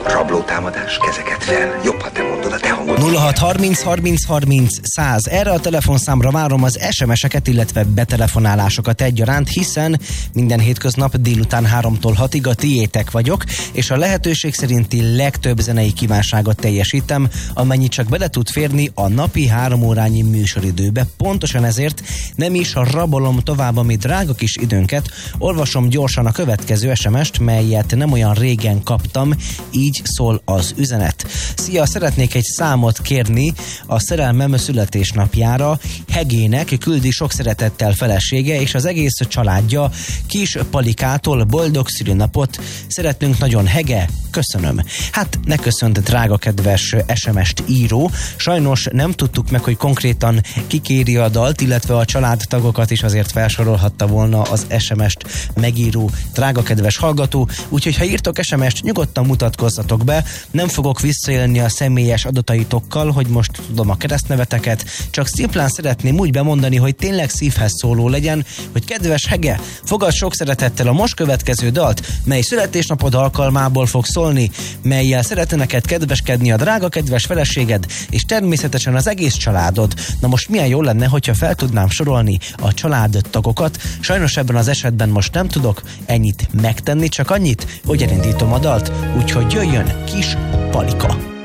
Rablótámadás, kezeket fel. Jobb, ha te mondod a te hangod. 06 30 30 30 100. Erre a telefonszámra várom az SMS-eket, illetve betelefonálásokat egyaránt, hiszen minden hétköznap délután 3-tól 6-ig a tiétek vagyok, és a lehetőség szerinti legtöbb zenei kívánságot teljesítem, amennyit csak bele tud férni a napi 3 órányi műsoridőbe. Pontosan ezért nem is rabolom tovább a mi drága kis időnket, olvasom gyorsan a következő SMS-t, melyet nem olyan régen kaptam, így szól az üzenet. Szia, szeretnék egy számot kérni a szerelmem születésnapjára. Hegének küldi sok szeretettel felesége és az egész családja Kis Palikától boldog szülinapot. Szeretnünk nagyon, Hege, köszönöm. Hát ne köszönt, drága kedves SMS-t író. Sajnos nem tudtuk meg, hogy konkrétan kikéri a dalt, illetve a családtagokat is azért felsorolhatta volna az SMS-t megíró drága kedves hallgató, úgyhogy ha írtok SMS-t, nyugodtan mutatkozzatok be, nem fogok visszaélni a személyes adataitokkal, hogy most tudom a keresztneveteket, csak szimplán szeretném úgy bemondani, hogy tényleg szívhez szóló legyen, hogy kedves Hege, fogadd sok szeretettel a most következő dalt, mely születésnapod alkalmából fog szólni, mellyel szeretne neked kedveskedni a drága kedves feleséged, és természetesen az egész családod. Na most milyen jó lenne, hogyha fel tudnám sorolni a családtagokat. Sajnos ebben az esetben most nem tudok ennyit megtenni, csak annyit, hogy elindítom a dalt, úgyhogy jöjjön Kis Palika.